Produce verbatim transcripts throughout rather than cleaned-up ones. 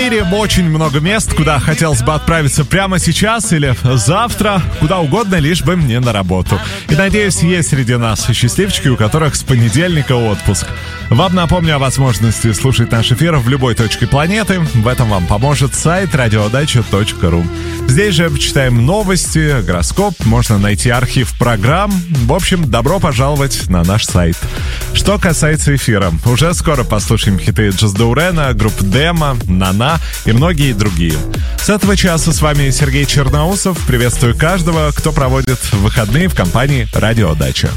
мире очень много мест, куда хотелось бы отправиться прямо сейчас или завтра, куда угодно, лишь бы мне на работу. И надеюсь, есть среди нас счастливчики, у которых с понедельника отпуск. Вам напомню о возможности слушать наш эфир в любой точке планеты. В этом вам поможет сайт радиодача точка ру. Здесь же читаем новости, гороскоп, можно найти архив программ. В общем, добро пожаловать на наш сайт. Что касается эфира, уже скоро послушаем хиты Джаз Даурена, групп Демо, Нана и многие другие. С этого часа с вами Сергей Черноусов. Приветствую каждого, кто проводит выходные в компании «Радио Дача».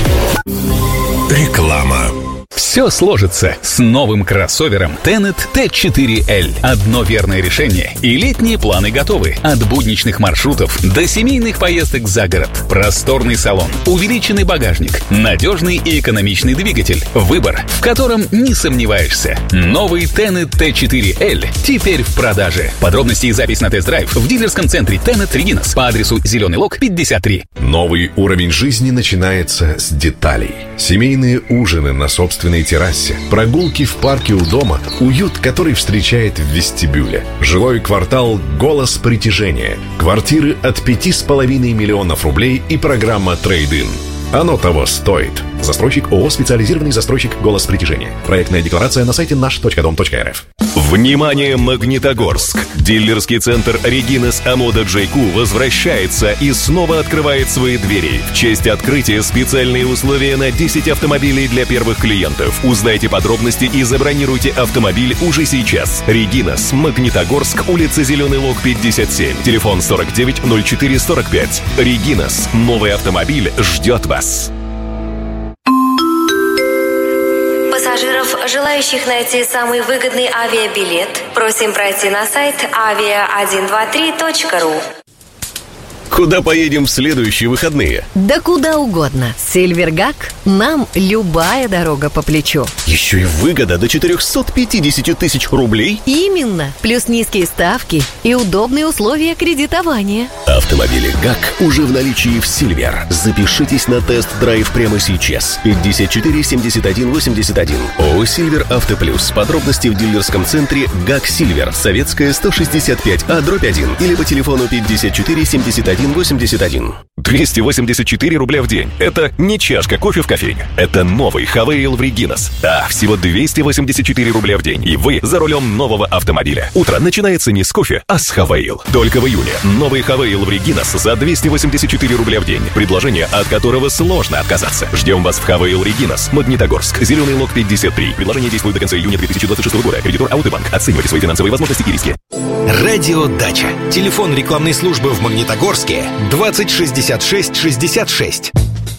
Реклама. Все сложится с новым кроссовером Tenet ти четыре эль. Одно верное решение, и летние планы готовы. От будничных маршрутов до семейных поездок за город. Просторный салон, увеличенный багажник, надежный и экономичный двигатель. Выбор, в котором не сомневаешься. Новый Tenet ти четыре эль теперь в продаже. Подробности и запись на тест-драйв в дилерском центре Tenet Регинас по адресу Зеленый Лог, пятьдесят три. Новый уровень жизни начинается с деталей. Семейные ужины на собственной террасе, прогулки в парке у дома, уют, который встречает в вестибюле. Жилой квартал «Голос притяжения». Квартиры от пяти с половиной миллионов рублей и программа «Трейд-ин». Оно того стоит. Застройщик ООО «Специализированный застройщик «Голос притяжения». Проектная декларация на сайте наш точка дом точка эр эф. Внимание, Магнитогорск! Дилерский центр Регинас Амода джей кью возвращается и снова открывает свои двери. В честь открытия специальные условия на десять автомобилей для первых клиентов. Узнайте подробности и забронируйте автомобиль уже сейчас. Регинас, Магнитогорск, улица Зеленый Лог, пятьдесят семь. Телефон сорок девять ноль четыре сорок пять. Регинас. Новый автомобиль ждет вас. Пассажиров, желающих найти самый выгодный авиабилет, просим пройти на сайт авиа один два три точка ру. Куда поедем в следующие выходные? Да куда угодно. Сильвергак нам любая дорога по плечу. Еще и выгода до четыреста пятьдесят тысяч рублей? Именно. Плюс низкие ставки и удобные условия кредитования. Автомобили ГАК уже в наличии в Сильвер. Запишитесь на тест-драйв прямо сейчас. пятьдесят четыре семьдесят один восемьдесят один. ООО «Сильвер Авто Плюс». Подробности в дилерском центре ГАК Сильвер. Советская, сто шестьдесят пять А, дробь один. Или по телефону пятьдесят четыре семьдесят один восемьдесят один. двести восемьдесят четыре рубля в день. Это не чашка кофе в кофейне. Это новый Хавейл в Регинас. Да, всего двести восемьдесят четыре рубля в день. И вы за рулем нового автомобиля. Утро начинается не с кофе, а с Хавейл. Только в июне. Новый Хавейл в Регинас за двести восемьдесят четыре рубля в день. Предложение, от которого сложно отказаться. Ждем вас в Хавейл Регинас, Магнитогорск, Зеленый Лог, пятьдесят три. Предложение действует до конца июня две тысячи двадцать шестого года. Кредитор Аутобанк. Оценивайте свои финансовые возможности и риски. Радио Дача. Телефон рекламной службы в Магнитогорске двадцать шестьдесят шесть шестьдесят шесть.